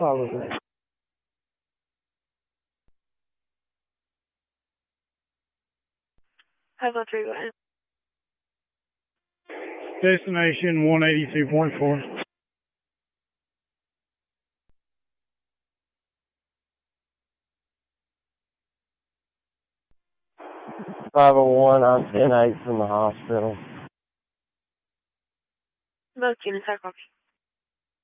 Probably. How's that tree going? Destination 182.4. 501, I'm 10-8 from the hospital. Most units are copy.